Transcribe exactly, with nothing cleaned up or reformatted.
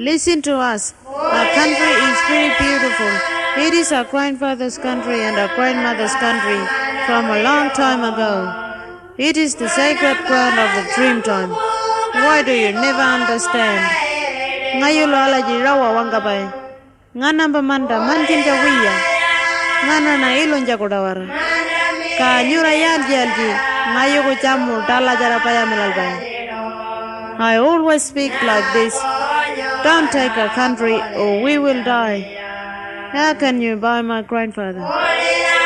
Listen to us. Our country is very beautiful. It is our grandfather's country and our grandmother's country from a long time ago. It is the sacred ground of the dream time. Why do you never understand? Ngayulo alaji rawa wangabai. Nganamba manda mankinja wiya. Ngana na ilonja kodawara. Ka nyura yalji alji. Ngayuko chamu tala jara paya milalbai. I always speak like this. Don't take our country or we will die. How can you buy my grandfather?